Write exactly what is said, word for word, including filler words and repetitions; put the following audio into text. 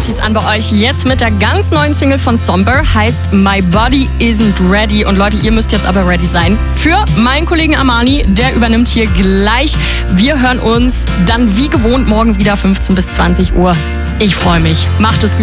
Parties an bei euch. Jetzt mit der ganz neuen Single von Somber, heißt My Body Isn't Ready. Und Leute, ihr müsst jetzt aber ready sein für meinen Kollegen Armani. Der übernimmt hier gleich. Wir hören uns dann wie gewohnt morgen wieder fünfzehn bis zwanzig Uhr. Ich freue mich. Macht es gut.